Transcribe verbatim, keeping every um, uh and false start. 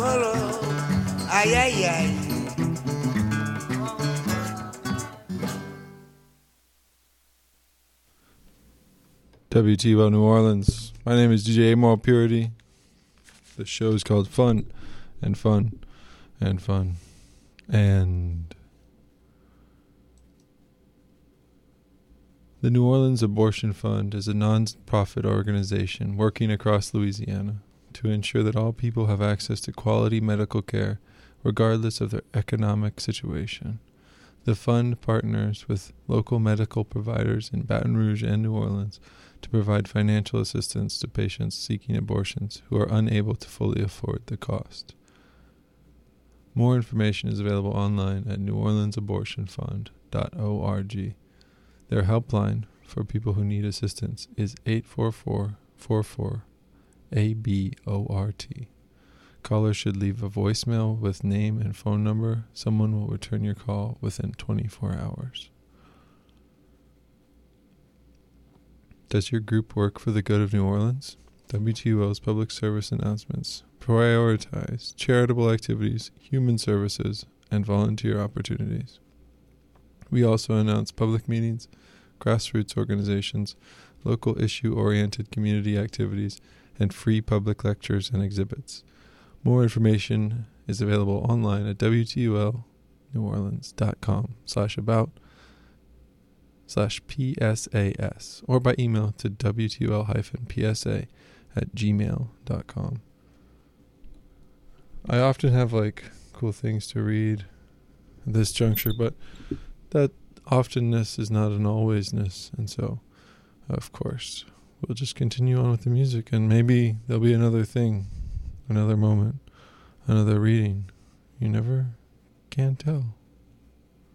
solo. Ay, ay, ay. W T O New Orleans. My name is D J Amoral Purity. The show is called Fun and Fun and Fun. And the New Orleans Abortion Fund is a non-profit organization working across Louisiana to ensure that all people have access to quality medical care regardless of their economic situation. The fund partners with local medical providers in Baton Rouge and New Orleans to provide financial assistance to patients seeking abortions who are unable to fully afford the cost. More information is available online at new orleans abortion fund dot org. Their helpline for people who need assistance is eight four four, four four, A B O R T. Callers should leave a voicemail with name and phone number. Someone will return your call within twenty-four hours. Does your group work for the good of New Orleans? W T O L's public service announcements prioritize charitable activities, human services, and volunteer opportunities. We also announce public meetings, grassroots organizations, local issue-oriented community activities, and free public lectures and exhibits. More information is available online at W T O L New Orleans dot com slash about slash P S A S or by email to W T O L hyphen P S A at gmail dot com. I often have like cool things to read at this juncture, but that oftenness is not an alwaysness, and so of course we'll just continue on with the music, and maybe there'll be another thing, another moment, another reading. You never can tell.